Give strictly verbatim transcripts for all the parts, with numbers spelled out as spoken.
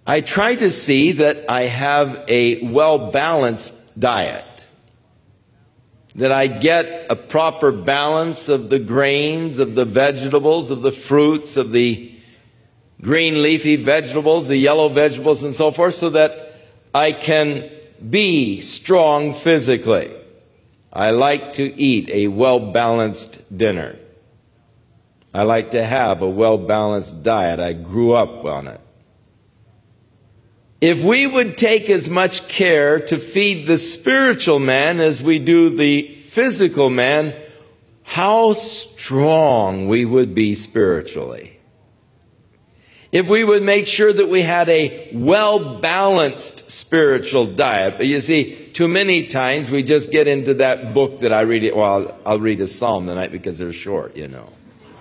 I try to see that I have a well-balanced diet, that I get a proper balance of the grains, of the vegetables, of the fruits, of the green leafy vegetables, the yellow vegetables, and so forth, so that I can be strong physically. I like to eat a well-balanced dinner. I like to have a well-balanced diet. I grew up on it. If we would take as much care to feed the spiritual man as we do the physical man, how strong we would be spiritually. If we would make sure that we had a well-balanced spiritual diet. But you see, too many times we just get into that book that I read. It, well, I'll read a psalm tonight because they're short, you know.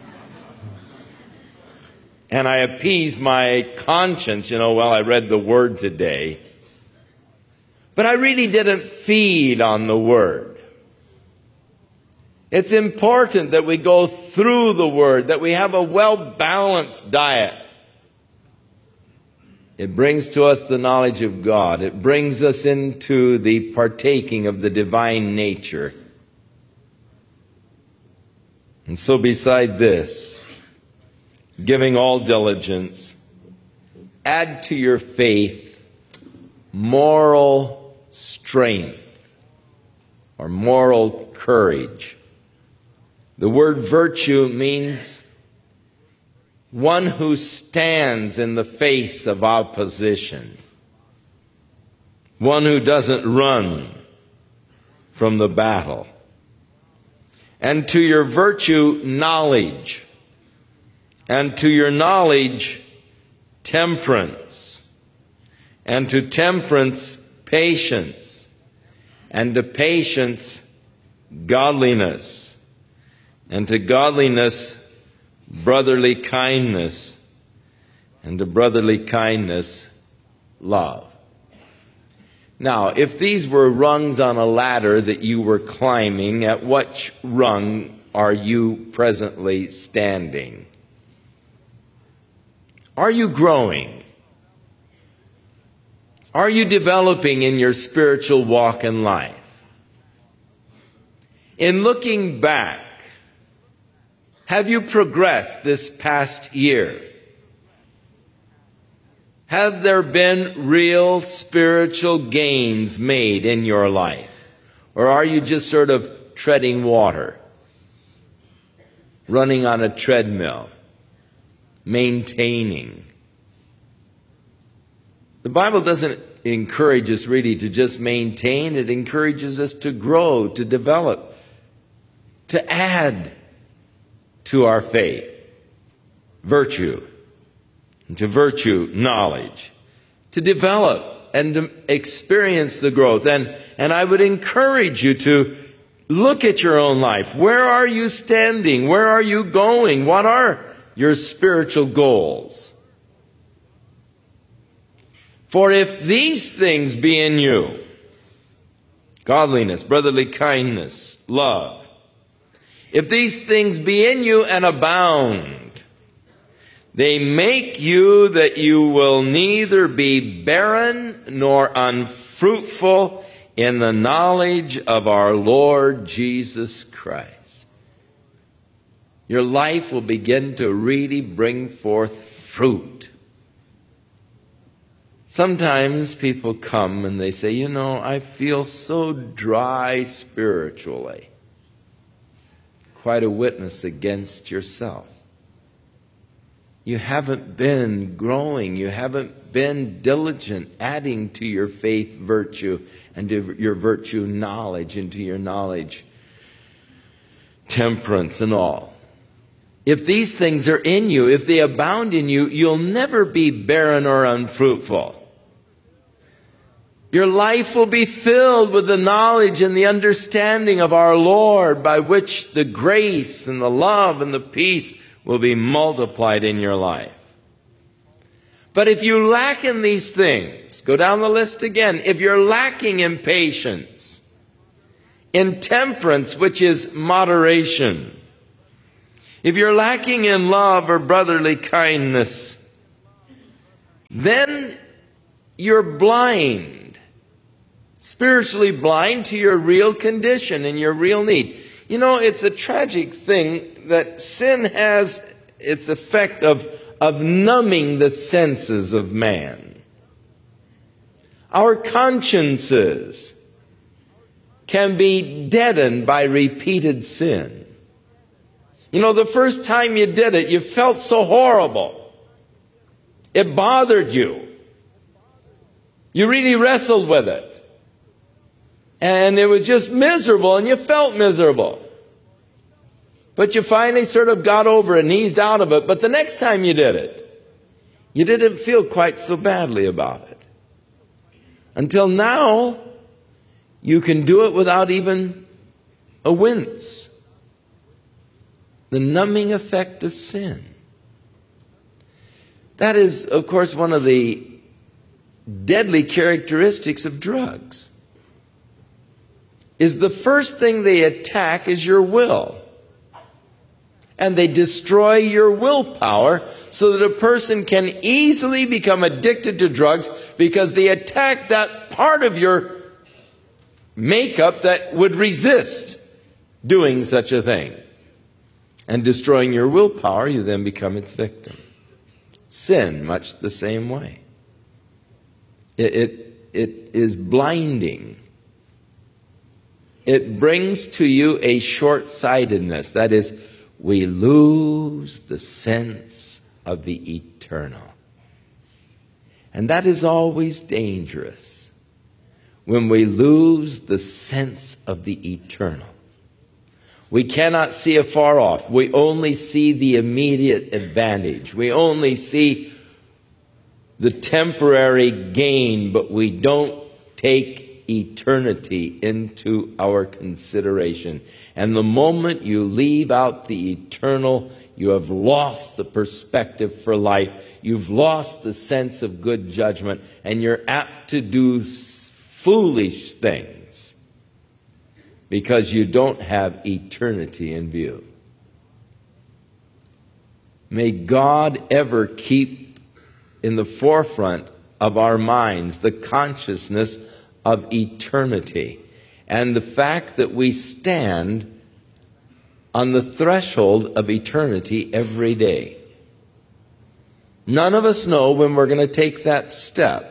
And I appease my conscience, you know, well, I read the Word today. But I really didn't feed on the Word. It's important that we go through the Word, that we have a well-balanced diet. It brings to us the knowledge of God. It brings us into the partaking of the divine nature. And so beside this, giving all diligence, add to your faith moral strength or moral courage. The word virtue means one who stands in the face of opposition, one who doesn't run from the battle. And to your virtue, knowledge. And to your knowledge, temperance. And to temperance, patience. And to patience, godliness. And to godliness, brotherly kindness. And to brotherly kindness, love. Now, if these were rungs on a ladder that you were climbing, at what rung are you presently standing? Are you growing? Are you developing in your spiritual walk in life? In looking back, have you progressed this past year? Have there been real spiritual gains made in your life? Or are you just sort of treading water, running on a treadmill, maintaining? The Bible doesn't encourage us really to just maintain. It encourages us to grow, to develop, to add to our faith virtue. And to virtue, knowledge, to develop and to experience the growth. And, and I would encourage you to look at your own life. Where are you standing? Where are you going? What are your spiritual goals? For if these things be in you, godliness, brotherly kindness, love, if these things be in you and abound, they make you that you will neither be barren nor unfruitful in the knowledge of our Lord Jesus Christ. Your life will begin to really bring forth fruit. Sometimes people come and they say, you know, I feel so dry spiritually. Quite a witness against yourself. You haven't been growing. You haven't been diligent, adding to your faith virtue, and to your virtue knowledge, and to your knowledge temperance and all. If these things are in you, if they abound in you, you'll never be barren or unfruitful. Your life will be filled with the knowledge and the understanding of our Lord, by which the grace and the love and the peace will be multiplied in your life. But if you lack in these things, go down the list again. If you're lacking in patience, in temperance, which is moderation, if you're lacking in love or brotherly kindness, then you're blind, spiritually blind to your real condition and your real need. You know, it's a tragic thing that sin has its effect of, of numbing the senses of man. Our consciences can be deadened by repeated sin. You know, the first time you did it, you felt so horrible. It bothered you. You really wrestled with it. And it was just miserable, and you felt miserable. But you finally sort of got over it and eased out of it. But the next time you did it, you didn't feel quite so badly about it. Until now, you can do it without even a wince. The numbing effect of sin. That is, of course, one of the deadly characteristics of drugs. Is the first thing they attack is your will. And they destroy your willpower so that a person can easily become addicted to drugs because they attack that part of your makeup that would resist doing such a thing. And destroying your willpower, you then become its victim. Sin, much the same way. It, it, it is blinding. It brings to you a short-sightedness. That is, we lose the sense of the eternal. And that is always dangerous, when we lose the sense of the eternal. We cannot see afar off. We only see the immediate advantage. We only see the temporary gain, but we don't take eternity into our consideration. And the moment you leave out the eternal, you have lost the perspective for life. You've lost the sense of good judgment, and you're apt to do foolish things because you don't have eternity in view. May God ever keep in the forefront of our minds the consciousness of eternity and the fact that we stand on the threshold of eternity every day. None of us know when we're going to take that step.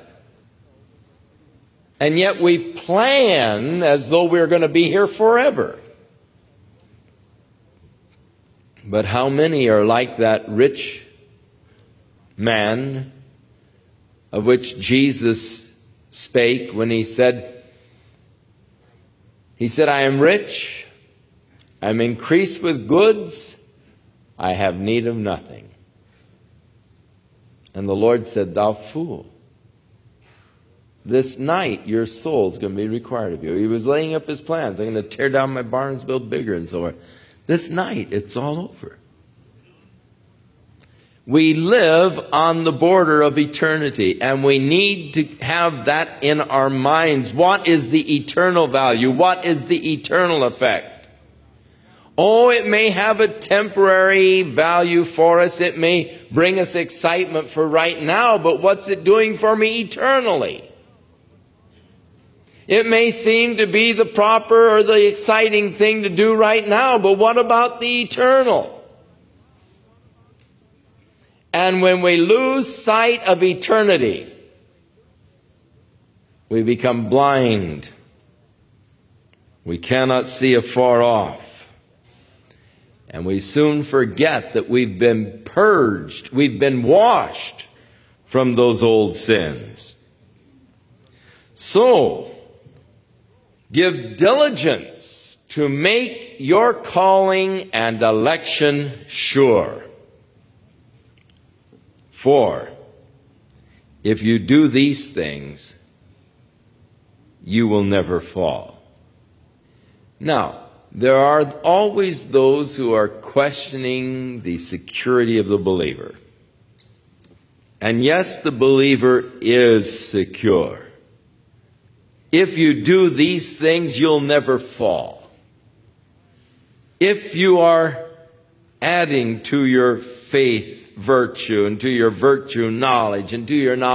And yet we plan as though we're going to be here forever. But how many are like that rich man of which Jesus spake when he said, he said, I am rich, I am increased with goods, I have need of nothing. And the Lord said, thou fool, this night your soul is going to be required of you. He was laying up his plans. I'm going to tear down my barns, build bigger, and so forth. This night, it's all over. We live on the border of eternity, and we need to have that in our minds. What is the eternal value? What is the eternal effect? Oh, it may have a temporary value for us. It may bring us excitement for right now, but what's it doing for me eternally? It may seem to be the proper or the exciting thing to do right now, but what about the eternal? And when we lose sight of eternity, we become blind. We cannot see afar off. And we soon forget that we've been purged, we've been washed from those old sins. So, give diligence to make your calling and election sure. For if you do these things, you will never fall. Now, there are always those who are questioning the security of the believer. And yes, the believer is secure. If you do these things, you'll never fall. If you are adding to your faith virtue, and to your virtue knowledge, and to your knowledge